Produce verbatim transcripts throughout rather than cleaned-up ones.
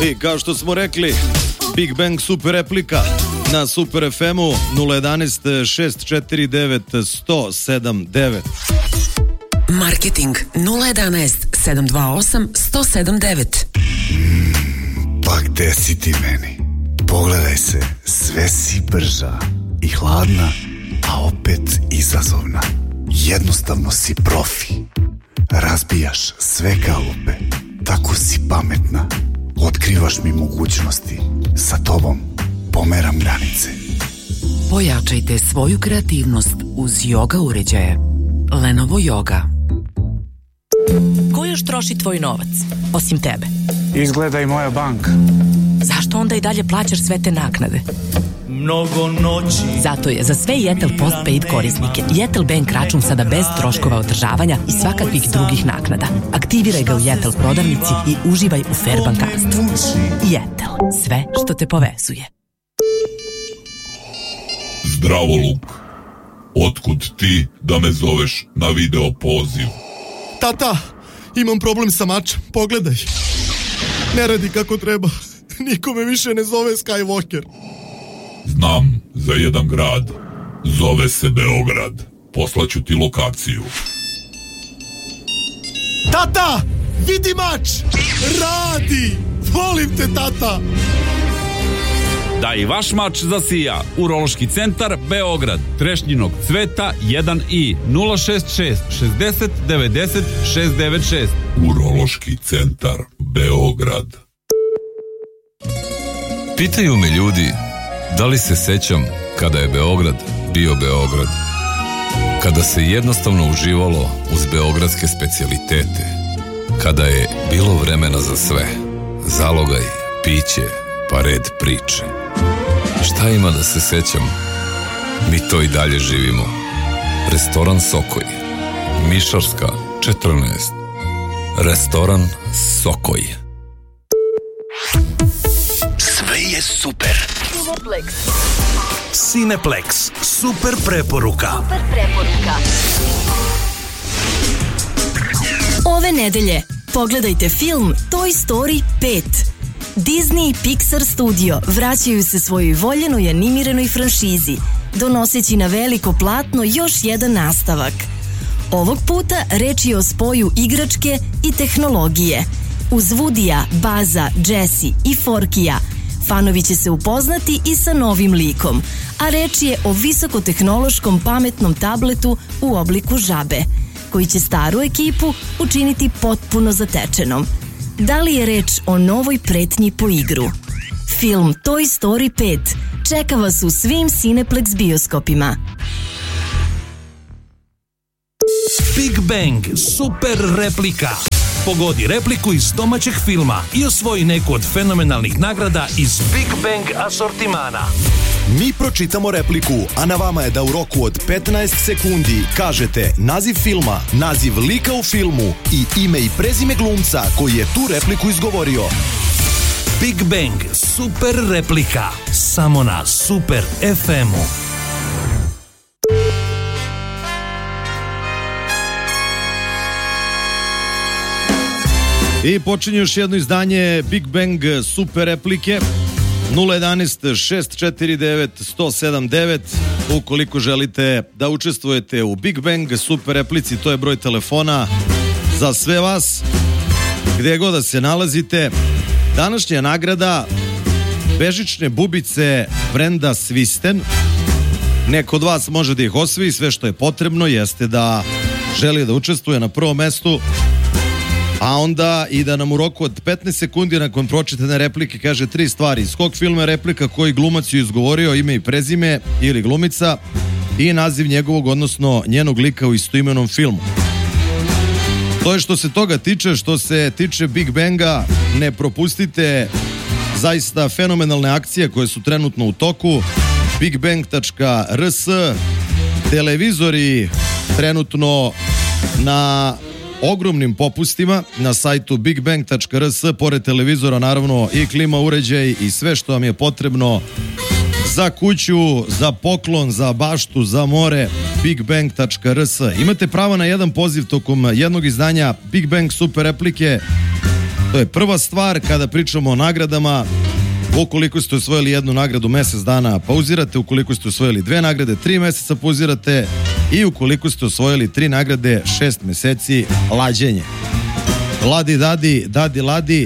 I kao što smo rekli, Big Bang super replika na Super ef emu nula jedanaest šest četiri devet sto sedam devet. Marketing nula jedanaest sedam dva osam sto sedam devet. Mm, pa gde si ti meni? Pogledaj se, sve si brža i hladna, a opet izazovna. Jednostavno si profi. Razbijaš sve kalupe. Tako si pametna. Otkrivaš mi mogućnosti. Sa tobom pomeram granice. Pojačajte svoju kreativnost uz yoga uređaje. Lenovo Yoga. Ko još troši tvoj novac, osim tebe? Izgleda i moja banka. Zašto onda i dalje plaćaš sve te naknade? Mnogo noći. Zato je za sve Jetel Postpaid korisnike Jetel Bank račun sada bez troškova održavanja i svakakvih drugih naknada. Aktiviraj ga u Jetel prodavnici i uživaj u fair bankarstvu. Jetel, sve što te povezuje. Zdravo, Luk. Otkud ti da me zoveš na video poziv? Tata, imam problem sa mačem, pogledaj. Ne radi kako treba. Niko me više ne zove Skywalker. Znam za jedan grad. Zove se Beograd. Poslaću ti lokaciju. Tata, vidi mač! Radi! Volim te, tata! Da i vaš mač zasija. Urološki centar Beograd. Trešnjinog cveta jedan i nula šest šest šezdeset devedeset šest devet šest. Urološki centar Beograd. Pitaju me ljudi da li se sećam kada je Beograd bio Beograd. Kada se jednostavno uživalo uz beogradske specijalitete. Kada je bilo vremena za sve. Zalogaj, piće, pa red priče. Šta ima da se sećam? Mi to i dalje živimo. Restoran Sokoj. Mišarska četrnaest. Restoran Sokoj. Sve je super. Cineplex. Super preporuka. Super preporuka. Ove nedelje pogledajte film Toy Story pet. Disney i Pixar studio vraćaju se svojoj voljenoj animiranoj franšizi, donoseći na veliko platno još jedan nastavak. Ovog puta reč je o spoju igračke i tehnologije. Uz Woodya, Buzza, Jessie i Forkija fanovi će se upoznati i sa novim likom, a reč je o visokotehnološkom pametnom tabletu u obliku žabe, koji će staru ekipu učiniti potpuno zatečenom. Da li je reč o novoj pretnji po igru? Film Toy Story pet čeka vas u svim Cineplex bioskopima. Big Bang super replika. Pogodi repliku iz domaćeg filma i osvoji neku od fenomenalnih nagrada iz Big Bang asortimana. Mi pročitamo repliku, a na vama je da u roku od petnaest sekundi kažete naziv filma, naziv lika u filmu i ime i prezime glumca koji je tu repliku izgovorio. Big Bang super replika. Samo na Super ef emu. I počinje još jedno izdanje Big Bang super replike nula jedanaest šest četiri devet sto sedam devet. Ukoliko želite da učestvujete u Big Bang super replici, to je broj telefona za sve vas gdje god da se nalazite. Današnja nagrada bežične bubice brenda Swisten. Neko od vas može da ih osvoji. Sve što je potrebno jeste da želi da učestvuje na prvom mestu, a onda i da nam u roku od petnaest sekundi nakon pročitane replike kaže tri stvari. Iz kog filma je replika, koji glumac ju izgovorio, ime i prezime ili glumica i naziv njegovog, odnosno njenog lika u istoimenom filmu. To je što se toga tiče. Što se tiče Big Banga, ne propustite zaista fenomenalne akcije koje su trenutno u toku. bigbang tačka r s, televizori trenutno na ogromnim popustima na sajtu bigbang tačka r s, pored televizora naravno i klima uređaj i sve što vam je potrebno za kuću, za poklon, za baštu, za more. bigbang tačka r s. Imate pravo na jedan poziv tokom jednog izdanja Big Bang super replike To je prva stvar. Kada pričamo o nagradama, ukoliko ste osvojili jednu nagradu mesec dana, pauzirate. Ukoliko ste osvojili dve nagrade, tri meseca pauzirate. I ukoliko ste osvojili tri nagrade, šest meseci lađenje. Ladi dadi, dadi ladi.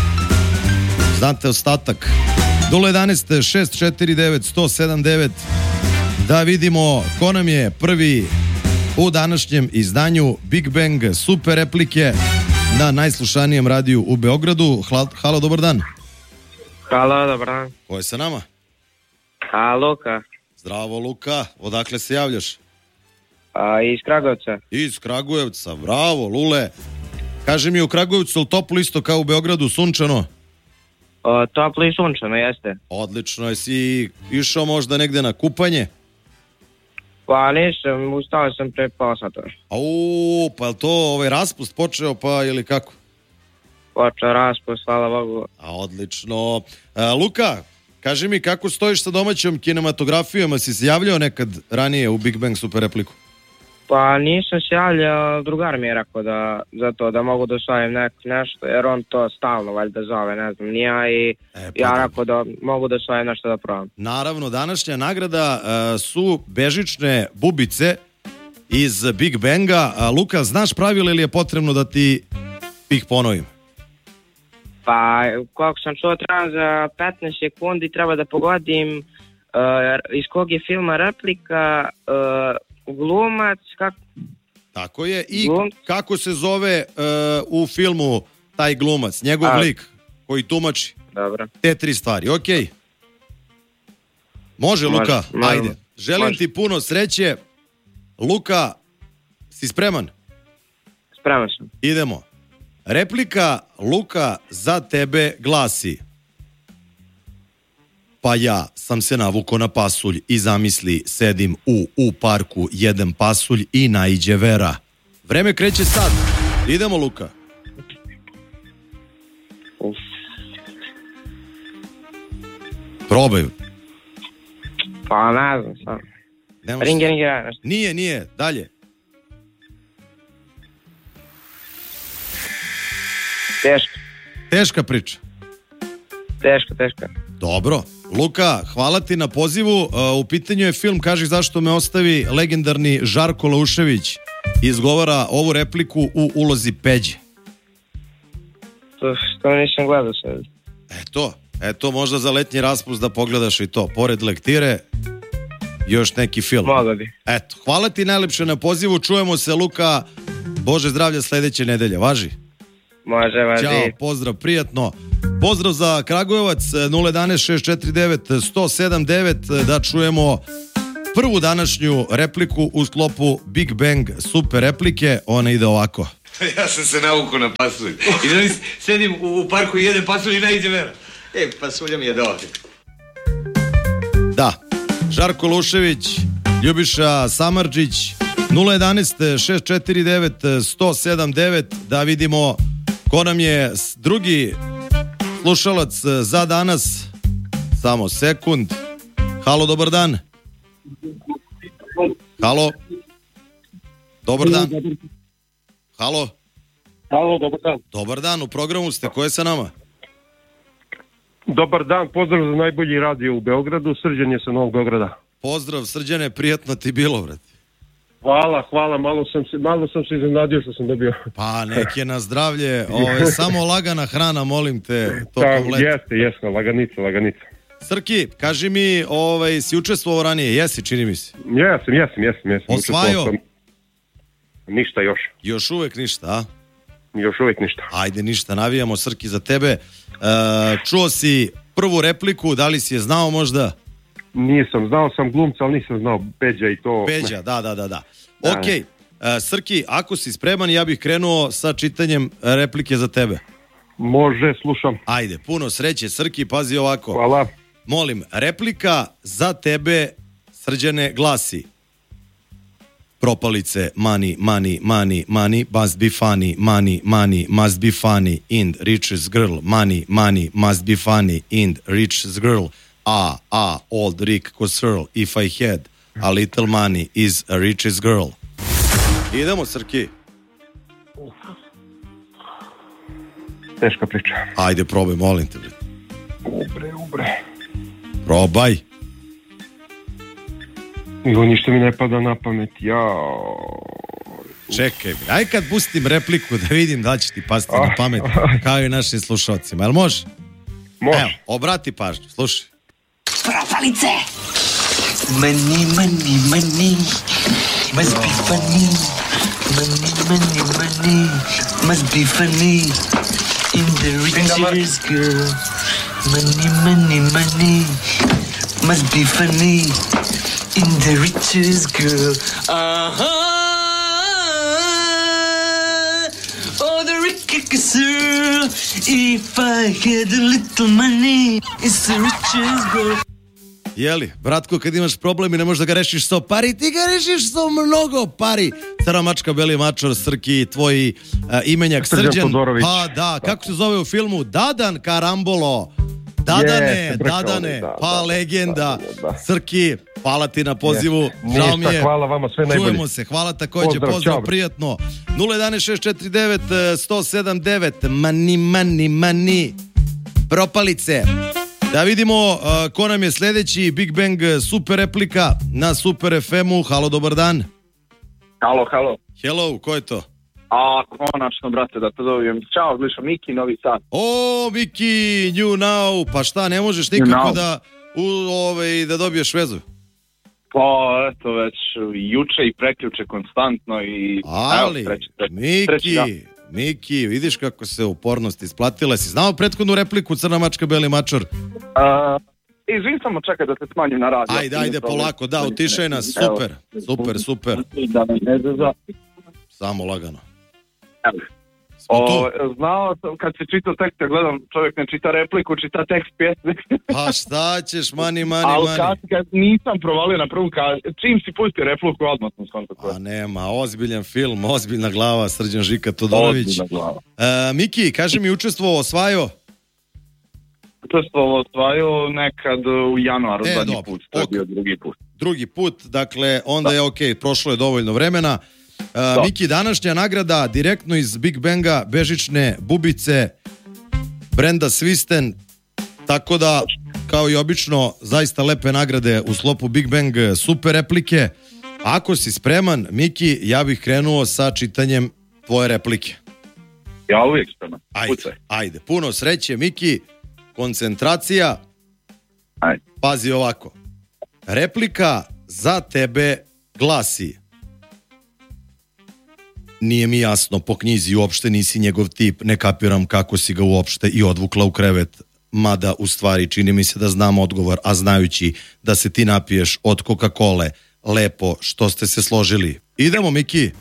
Znate ostatak. nula jedanaest šest četiri devet sto sedam devet. Da vidimo ko nam je prvi u današnjem izdanju Big Bang super replike na najslušanijem radiju u Beogradu. Halo, dobar dan. Halo, dobar dan. Ko je sa nama? A, Luka. Zdravo, Luka. Odakle se javljaš? A, iz Kragujevca. Iz Kragujevca, bravo, Lule. Kaži mi, u Kragujevcu je li toplo isto kao u Beogradu, sunčano? O, toplo i sunčano, jeste. Odlično, jesi išao možda negde na kupanje? Pa nisam, ustao sam pre pola sata. Au, pa je to ovaj raspust počeo, pa ili kako? Počeo raspust, hvala Bogu. A, odlično. A, Luka, kaži mi kako stojiš sa domaćom kinematografijom, a si se javljao nekad ranije u Big Bang super repliku? Pa nisam se javljao, drugar mi je rekao da, za to da mogu da osvajam nek, nešto, jer on to stalno valjda zove, ne znam, nija i e, pa ja rekao da mogu da osvajam nešto da probam. Naravno, današnja nagrada uh, su bežične bubice iz Big Banga. Uh, Luka, znaš pravila ili je potrebno da ti ih ponovim? Pa, koliko sam čuo, treba za petnaest sekundi, treba da pogodim uh, iz kog je filma replika, uh, glumac, kako... Tako je, i glumac. Kako se zove uh, u filmu taj glumac, njegov A. lik koji tumači. Dobro. Te tri stvari, okej. Okay. Može, Luka, može, ajde. Može. Želim može. ti puno sreće. Luka, si spreman? Spreman sam. Idemo. Replika, Luka, za tebe glasi: pa ja sam se navuko na pasulj i zamisli sedim u, u parku, jedem pasulj i naiđe Vera. Vreme kreće sad. Idemo, Luka. Uf. Probaj. Pa ne znam sam. Ringe, ringe, nešto. Nije, nije. Dalje. Teška. Teška priča. Teška, teška. Dobro. Luka, hvala ti na pozivu. U pitanju je film Kaži zašto me ostavi. Legendarni Žarko Laušević izgovara ovu repliku u ulozi Peđe. To što nisam gledao sad. Eto, eto možda za letnji raspust da pogledaš i to. Pored lektire, još neki film. Mogu bi. Eto, hvala ti najlepše na pozivu. Čujemo se, Luka. Bože zdravlja sledeće nedelje. Važi? Može, važi. Ćao, pozdrav, prijatno. Pozdrav za Kragujevac, nula jedanaest šest četiri devet sto sedam devet, da čujemo prvu današnju repliku u sklopu Big Bang super replike. Ona ide ovako. Ja sam se navukao na pasulj. I da sedim u parku i jedem pasulj i naiđe Vera. E, pasulja mi je dođe. Da, Žarko Lušević, Ljubiša Samardžić, nula jedanaest šest četiri devet sto sedam devet, da vidimo ko nam je drugi slušalac za danas. Samo sekund. Halo, dobar dan. Halo. Dobar dan. Halo. Halo, dobar dan. Dobar dan, u programu ste. Ko je sa nama? Dobar dan, pozdrav za najbolji radio u Beogradu. Srđan je sa Novog Beograda. Pozdrav, Srđane, prijatno ti bilo, vrat. Hvala, hvala, malo sam se, malo sam se iznenadio što sam dobio. Pa nek je na zdravlje, ove, samo lagana hrana, molim te, tokom leta. Jeste, jeste, laganica, laganica. Srki, kaži mi, ovaj, si učestvovao ranije, jesi, čini mi se? Jesam, jesam, jesam, jesam. Osvajao? Sam... Ništa još. Još uvek ništa, a? Još uvek ništa. Ajde, ništa, navijamo, Srki, za tebe. E, čuo si prvu repliku, da li si je znao možda? Nisam, znao sam glumca, ali nisam znao Peđa i to. Peđa, da, da, da, da. Ok, uh, Srki, ako si spreman, ja bih krenuo sa čitanjem replike za tebe. Može, slušam. Ajde, puno sreće, Srki, pazi ovako. Hvala. Molim, replika za tebe, Srđane, glasi: propalice, money, money, money, money, must be funny, money, money, must be funny, and richest girl, money, money, must be funny, and richest girl. Ah, ah, old Rick Cossearl, if I had a little money is a richest girl. Idemo, Srki. teška priča. Ajde, probaj, molim te. Ubre, ubre. Probaj. Jo, ništa mi ne pada na pamet, jao. Čekaj, aj kad pustim repliku da vidim da li će ti pasti na pamet, kao i našim slušalcima, jel može? Može. Evo, obrati pažnju, slušaj. Propalice! Money, money, money, must be funny. Money, money, money, must be funny. In the riches, girl. Money, money, money, must be funny. In the riches, girl. Uh-huh. Oh, the riches, girl. If I had a little money, it's the riches, girl. Jeli, bratko, kad imaš problem i ne možeš da ga rešiš sa pari, ti ga rešiš sa mnogo pari. Crna mačka, beli mačor, Srki, tvoji uh, imenjak Srđan. Pa da, kako se zove u filmu? Dadan Karambolo. Dadane, Yes, Dadane, da, pa da, legenda. da, da. Srki, hvala ti na pozivu. Yes. Žao mi Ništa, je. hvala vama, sve najbolje. Čujemo se, hvala takođe. Pozdrav, Pozdrav, čao. prijatno. nula jedan šest četiri devet jedan sedam devet. Mani, mani, mani. Propalice. Da vidimo uh, ko nam je sledeći. Big Bang super replika na Super ef emu. Halo, dobar dan. Halo, halo. Hello, ko je to? A, konačno, brate, da te dobijem. Ćao, Gliša, Miki, Novi Sad. O, Miki, New Now. Pa šta, ne možeš nikako da, u, ove, da dobiješ vezu? Pa, eto, već juče i preključe konstantno i... Ali, evo, treći, treći, Miki, treći, da. Miki, vidiš kako se upornost isplatila. Si znao prethodnu repliku Crna mačka, beli mačor? Uh, izvin, samo čekaj da se smanjim na radio. Ajde, ajde, polako, da, utišaj nas, super, super, super. Da ne izazva. Samo lagano. Evo. O, znao sam, kad se čitao tekst, ja gledam, čovjek ne čita repliku, čita tekst pjesme. Pa šta ćeš, mani, mani, Ali mani. kad, kad nisam provalio na prvu, kad, čim si pustio repliku, odmah sam skonto koja. A nema, ozbiljan film, ozbiljna glava, Srđan Žika Todorović. Ozbiljna glava. E, Miki, kaži mi, učestvovao, osvajao? Učestvovao osvajao nekad u januaru, E, zadnji dobro, put, to je ok. bio drugi put. Drugi put, dakle, onda je okej, prošlo je dovoljno vremena. Uh, Miki, današnja nagrada direktno iz Big Banga, bežične bubice, brenda Svisten, tako da, kao i obično, zaista lepe nagrade u sklopu Big Bang super replike. Ako si spreman, Miki, ja bih krenuo sa čitanjem tvoje replike. Ja uvijek spreman. Ajde, ajde, puno sreće, Miki, koncentracija. Ajde. Pazi ovako. Replika za tebe glasi: nije mi jasno, po knjizi uopšte nisi njegov tip, ne kapiram kako si ga uopšte i odvukla u krevet, mada u stvari čini mi se da znam odgovor, a znajući da se ti napiješ od Coca-Cole, lepo što ste se složili. Idemo, Miki.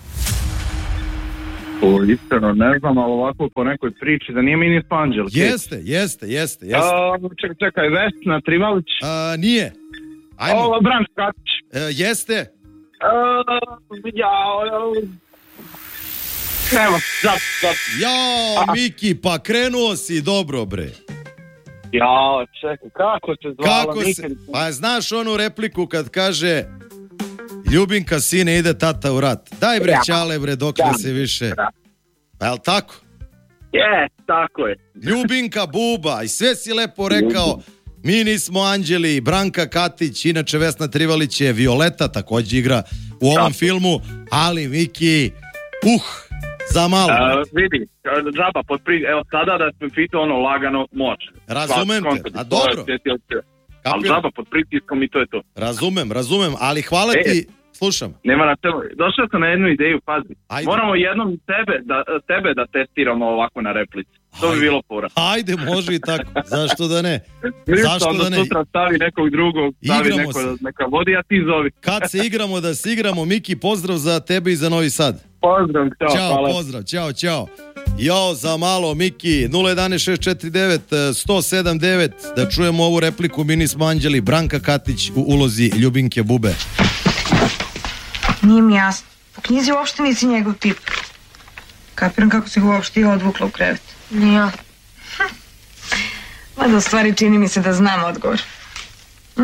O, iskreno, ne znam, ali ovako po nekoj priči da nije Mini Spanđel. Jeste, jeste, jeste, jeste. A, čekaj, čekaj, Vesna Trivalić. A, nije. Ajmo. O, Branko Katić. E, jeste. A, jao, jao. Evo, zap, zap. Jao, Miki, pa krenuo si dobro, bre. Jao, čekaj, kako se zvala? Kako se, nikad... pa znaš onu repliku kad kaže: Ljubinka, sine, ide tata u rat. Daj bre, ćale bre, dokle se više. Pa je li tako? Je, tako je. Ljubinka, buba, i sve si lepo rekao. Mi nismo anđeli, Branka Katić, inače Vesna Trivalić je Violeta, takođe igra u ovom filmu, ali Miki, uh, za malo. Uh, vidi, džaba, pod pri... evo sada da se pitao ono lagano može. Razumem te, a dobro. Ali džaba pod pritiskom i to je to. Razumem, razumem, ali hvala e, ti, slušam. Nema na tebe, došao sam na jednu ideju, pazi. Ajde. Moramo jednom tebe da, tebe da testiramo ovako na replici. To Ajde. bi bilo fora. Ajde, može i tako, zašto da ne? Zašto da ne? Sutra stavi nekog drugog, stavi Igramo neko se. da neka vodi, a ti zovi. Kad se igramo da se igramo, Miki, pozdrav za tebe i za Novi Sad. Pozdrav, čao, Ćao, hvala. pozdrav, ćao, ćao. Jo, za malo, Miki, nula jedan šest četiri devet jedan sedam devet, da čujemo ovu repliku. Mi nismo anđeli, Branka Katić u ulozi Ljubinke Bube. Nije mi jasno. Po knjizi uopšte nisi njegov tip. Kapiram kako se ga uopšte i odvukla u krevet. Ni ja. Hm. Mada u stvari čini mi se da znam odgovor. Hm?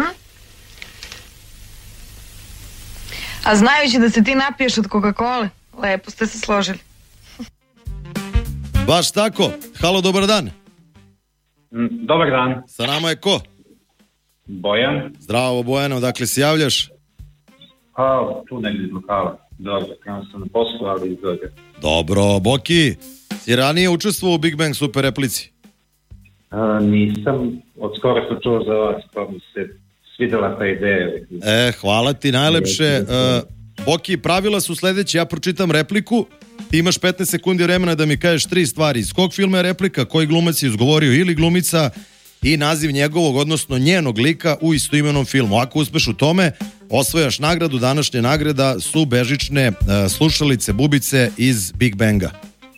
A znajući da se ti napiješ od Coca-Cole, lepo ste se složili. Baš tako. Halo, dobar dan. Dobar dan. Sa nama je ko? Bojan. Zdravo, Bojano, odakle se javljaš? A, tu negdje iz lokala. Dobro, krenuo sam na poslu, ali izgleda. Dobro, Boki, si ranije učestvovao u Big Bang Super Replici? A, nisam, od skoro sam čuo za vas, pa mi se svidjela ta ideja. E, hvala ti najlepše. Uh, Boki, pravila su sljedeće, ja pročitam repliku, ti imaš petnaest sekundi vremena da mi kažeš tri stvari. Iz kog filma je replika, koji glumac je izgovorio ili glumica i naziv njegovog, odnosno njenog lika u istoimenom filmu. Ako uspeš u tome, osvojaš nagradu. Današnje nagrada su bežične uh, slušalice, bubice iz Big Banga.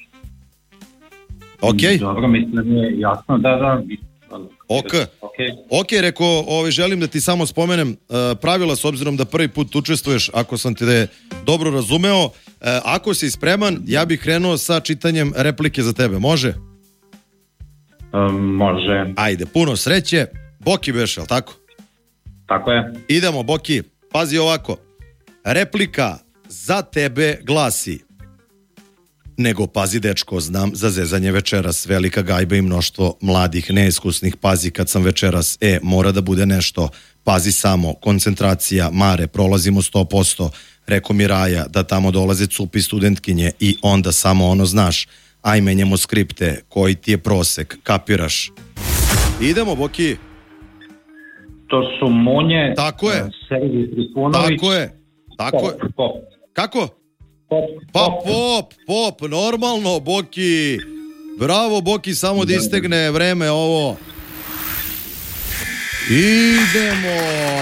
Ok? Dobro, mislim da mi je jasno, da, da. Ok, ok, reko, ovaj, želim da ti samo spomenem uh, pravila s obzirom da prvi put učestvuješ, ako sam ti da je dobro razumeo. Uh, ako si spreman, ja bih krenuo sa čitanjem replike za tebe, može? Um, može. Ajde, puno sreće. Boki beš, jel tako? Tako je. Idemo, Boki, pazi ovako. Replika za tebe glasi: nego pazi dečko, znam za zezanje večeras, velika gajba i mnoštvo mladih neiskusnih, pazi kad sam večeras, e, mora da bude nešto, pazi samo, koncentracija, mare, prolazimo sto posto, reko mi Raja da tamo dolaze cupi studentkinje i onda samo ono znaš, aj menjamo skripte, koji ti je prosek, kapiraš? Idemo, Boki. To su Munje, tako je. Sergij Trifunović. Tako je, tako pop, je. Pop. Kako? Pop, pa pop, pop, normalno, Boki. Bravo, Boki, samo da istegne vreme ovo. Idemo.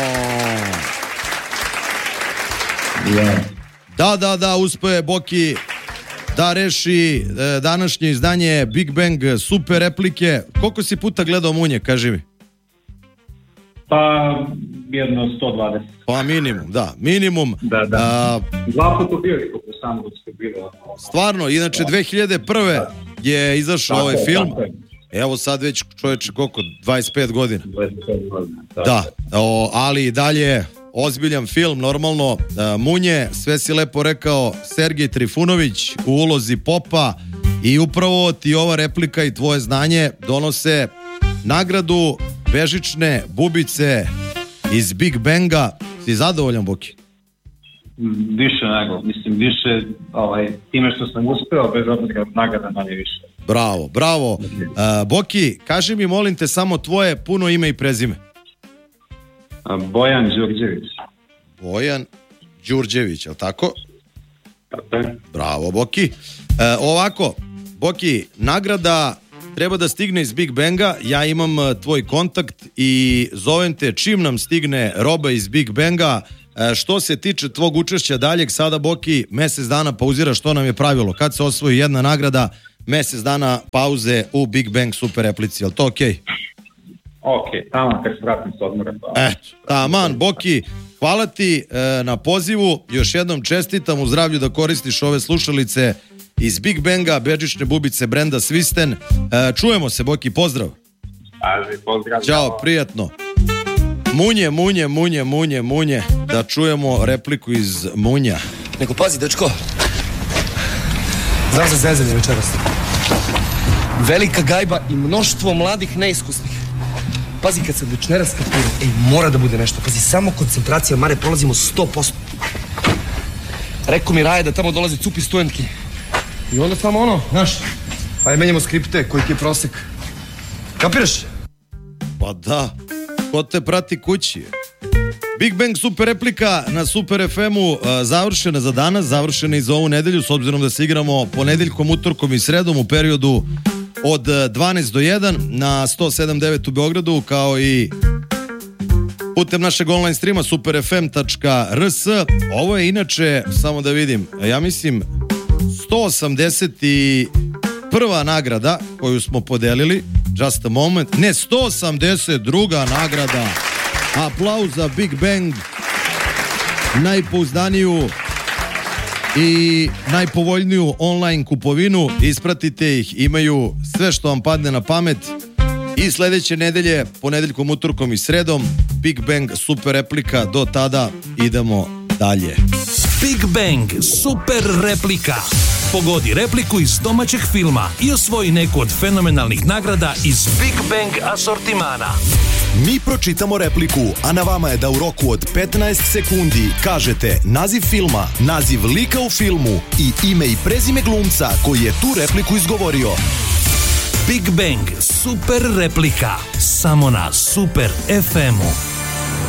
Yeah. Da, da, da, uspeo je Boki da reši e, današnje izdanje Big Bang Super Replike. Koliko si puta gledao Munje, kaži mi? Pa, jedno sto dvadeset. Pa minimum, da, minimum. Da, da. A, Dva puta bio i koliko samo da ste bilo. Stvarno, inače dve hiljade prve je izašao ovaj film. Tako je. Evo sad već, čovječe, koliko? dvadeset pet godina. dvadeset pet godina. Tako. Da, o, ali i dalje ozbiljan film, normalno. A, Munje, sve si lepo rekao, Sergij Trifunović u ulozi Popa i upravo ti ova replika i tvoje znanje donose nagradu bežične bubice iz Big Banga. Si zadovoljan, Boki? Više nego, mislim, više ovaj, time što sam uspeo, bez obzira nagrada manje više. Bravo, bravo. Uh, Boki, kaži mi, molim te, samo tvoje puno ime i prezime. Bojan Đurđević. Bojan Đurđević, je li tako? Tako je. Bravo, Boki. Uh, ovako, Boki, nagrada treba da stigne iz Big Banga. Ja imam uh, tvoj kontakt i zovem te čim nam stigne roba iz Big Banga. Uh, što se tiče tvog učešća daljeg, sada, Boki, mesec dana pauzira, što nam je pravilo. Kad se osvoji jedna nagrada, mesec dana pauze u Big Bang Super Replici. Je li to okej? Okay? Okej, okay, tamo kad se vratim s odmora. E, taman, Boki, hvala ti e, na pozivu. Još jednom čestitam u zdravlju da koristiš ove slušalice iz Big Banga, bežične bubice brenda Swisten. E, čujemo se, Boki, pozdrav. Ajde, pozdrav. Ćao, prijatno. Munje, munje, munje, munje, munje. Da čujemo repliku iz Munja. Nego pazi, dečko. Znam za zezanje večeras. Velika gajba i mnoštvo mladih neiskusnih. Pazi, kad sam večeras kapirao, ej, mora da bude nešto. Pazi, samo koncentracija, mare, prolazimo sto posto. Rekao mi Raja da tamo dolaze cupi studentki. I onda samo ono, znaš, aj menjamo skripte, koji ti je prosek. Kapiraš? Pa da, ko te prati kući? Big Bang Super Replika na Super ef emu uh, završena za danas, završena i za ovu nedelju, s obzirom da se igramo ponedeljkom, utorkom i sredom u periodu od dvanaest do jedan na sto sedam devet u Beogradu, kao i putem našeg online streama super f m tačka r s. Ovo je inače, samo da vidim, ja mislim sto osamdeset prva nagrada koju smo podelili, just a moment, ne, sto osamdeset druga nagrada. Aplauz za Big Bang, najpouzdaniju i najpovoljniju online kupovinu. Ispratite ih, imaju sve što vam padne na pamet. I sledeće nedelje, ponedeljkom, utorkom i sredom, Big Bang Super Replika. Do tada idemo dalje. Big Bang Super Replika. Pogodi repliku iz domaćeg filma i osvoji neku od fenomenalnih nagrada iz Big Bang asortimana. Mi pročitamo repliku, a na vama je da u roku od petnaest sekundi kažete naziv filma, naziv lika u filmu i ime i prezime glumca koji je tu repliku izgovorio. Big Bang super replika samo na Super ef emu.